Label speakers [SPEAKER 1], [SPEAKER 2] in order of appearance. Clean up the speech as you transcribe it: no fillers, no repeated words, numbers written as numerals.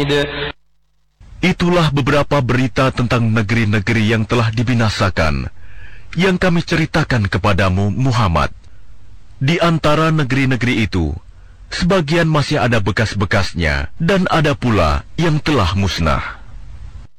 [SPEAKER 1] واحد.
[SPEAKER 2] Itulah beberapa berita tentang negeri-negeri yang telah dibinasakan, yang kami ceritakan kepadamu, Muhammad. Di antara negeri-negeri itu, sebagian masih ada bekas-bekasnya, dan ada pula yang telah musnah.